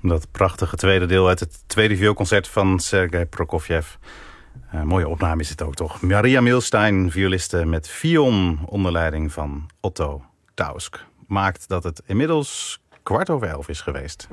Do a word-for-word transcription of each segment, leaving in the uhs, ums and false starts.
Dat prachtige tweede deel uit het tweede vioolconcert van Sergei Prokofjev. Uh, mooie opname is het ook toch. Maria Milstein, violiste met Fion onder leiding van Otto Tausk. Maakt dat het inmiddels kwart over elf is geweest.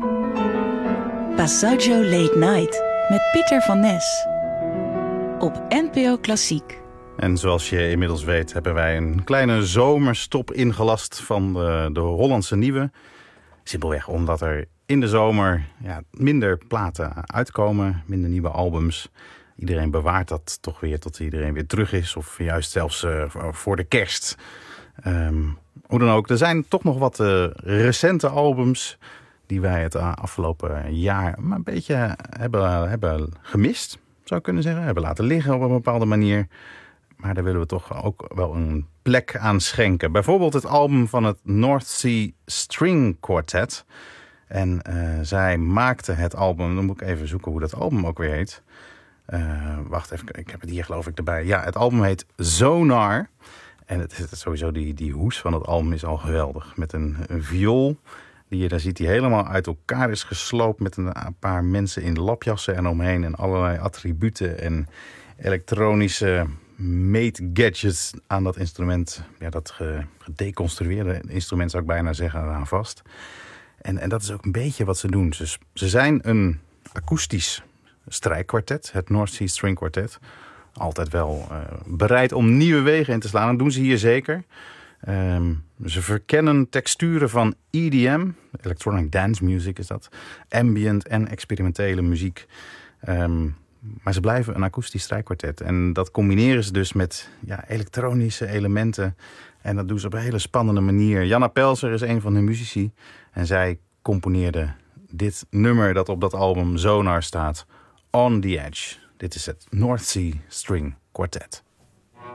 Passaggio Late Night met Pieter van Nes. Op N P O Klassiek. En zoals je inmiddels weet hebben wij een kleine zomerstop ingelast van de, de Hollandse Nieuwe. Simpelweg omdat er in de zomer ja, minder platen uitkomen, minder nieuwe albums. Iedereen bewaart dat toch weer tot iedereen weer terug is. Of juist zelfs uh, voor de kerst. Um, hoe dan ook, er zijn toch nog wat uh, recente albums die wij het uh, afgelopen jaar maar een beetje hebben, hebben gemist. Zou ik kunnen zeggen. Hebben laten liggen op een bepaalde manier. Maar daar willen we toch ook wel een plek aan schenken. Bijvoorbeeld het album van het North Sea String Quartet. En uh, zij maakte het album, dan moet ik even zoeken hoe dat album ook weer heet. Uh, wacht even, ik heb het hier geloof ik erbij. Ja, het album heet Zonar. En het is sowieso die, die hoes van het album is al geweldig. Met een, een viool die je daar ziet die helemaal uit elkaar is gesloopt. Met een, een paar mensen in lapjassen en omheen. En allerlei attributen en elektronische meetgadgets aan dat instrument. Ja, dat gedeconstrueerde instrument zou ik bijna zeggen eraan vast. En, en dat is ook een beetje wat ze doen. Ze, ze zijn een akoestisch strijkkwartet, het North Sea String Quartet. Altijd wel uh, bereid om nieuwe wegen in te slaan. Dat doen ze hier zeker. Um, ze verkennen texturen van E D M, electronic dance music is dat, ambient en experimentele muziek. Um, maar ze blijven een akoestisch strijkkwartet. En dat combineren ze dus met ja, elektronische elementen. En dat doen ze op een hele spannende manier. Janna Pelser is een van de muzici. En zij componeerde dit nummer dat op dat album Zonar staat, On the Edge. Dit is het North Sea String Quartet.